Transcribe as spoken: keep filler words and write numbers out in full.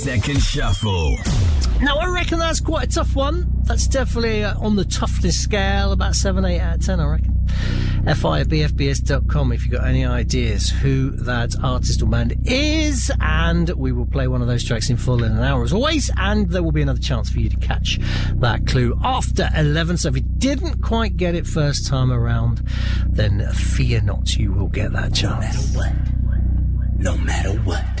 Second Shuffle. Now, I reckon that's quite a tough one. That's definitely uh, on the toughness scale, about seven, eight out of ten, I reckon. F I at B F B S dot com if you've got any ideas who that artist or band is. And we will play one of those tracks in full in an hour as always. And there will be another chance for you to catch that clue after eleven. So if you didn't quite get it first time around, then fear not, you will get that chance. No matter what. No matter what.